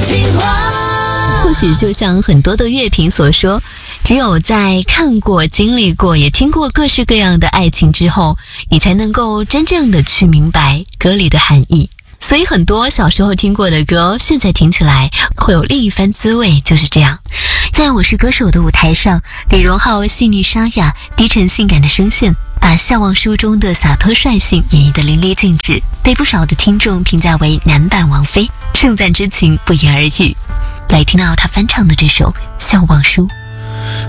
或许就像很多的乐评所说，只有在看过、经历过、也听过各式各样的爱情之后，你才能够真正的去明白歌里的含义。所以很多小时候听过的歌，现在听起来会有另一番滋味，就是这样。在我是歌手的舞台上，李荣浩细腻沙哑、低沉性感的声线，把《笑忘书》中的洒脱率性演绎得淋漓尽致，被不少的听众评价为男版王菲，盛赞之情不言而喻。来听到他翻唱的这首《笑忘书》。